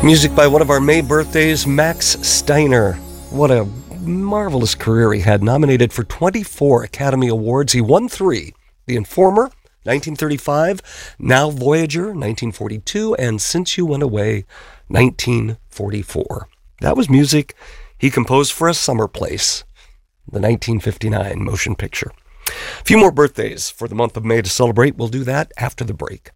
Music by one of our May birthdays, Max Steiner. What a marvelous career he had. Nominated for 24 Academy Awards. He won 3. The Informer, 1935, Now Voyager, 1942, and Since You Went Away, 1944. That was music he composed for A Summer Place, the 1959 motion picture. A few more birthdays for the month of May to celebrate. We'll do that after the break.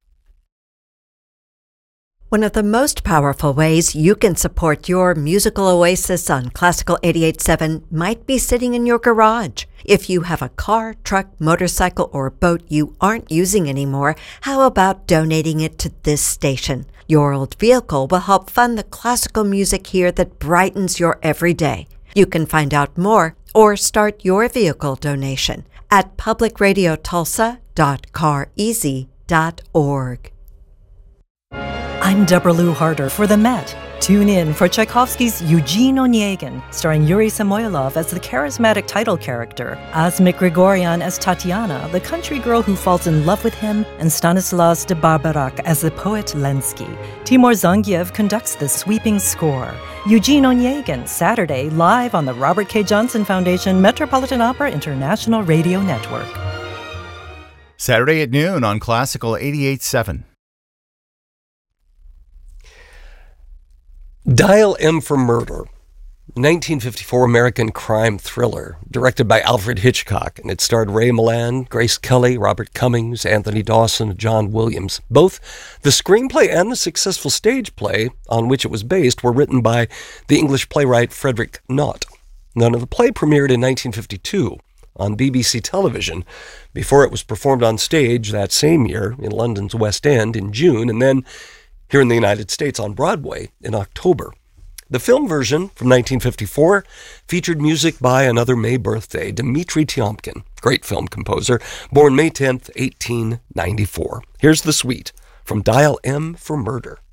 One of the most powerful ways you can support your musical oasis on Classical 88.7 might be sitting in your garage. If you have a car, truck, motorcycle, or boat you aren't using anymore, how about donating it to this station? Your old vehicle will help fund the classical music here that brightens your everyday. You can find out more or start your vehicle donation at publicradiotulsa.careasy.org. I'm Deborah Lou Harder for The Met. Tune in for Tchaikovsky's Eugene Onegin, starring Yuri Samoylov as the charismatic title character, Asmik Grigoryan as Tatiana, the country girl who falls in love with him, and Stanislas de Barbarak as the poet Lenski. Timur Zangiev conducts the sweeping score. Eugene Onegin, Saturday, live on the Robert K. Johnson Foundation Metropolitan Opera International Radio Network. Saturday at noon on Classical 88.7. Dial M for Murder, 1954 American crime thriller, directed by Alfred Hitchcock, and it starred Ray Milland, Grace Kelly, Robert Cummings, Anthony Dawson, and John Williams. Both the screenplay and the successful stage play on which it was based were written by the English playwright Frederick Knott. Now, the play premiered in 1952 on BBC television before it was performed on stage that same year in London's West End in June, and then here in the United States on Broadway in October. The film version from 1954 featured music by another May birthday, Dmitri Tiomkin, great film composer, born May 10th, 1894. Here's the suite from Dial M for Murder.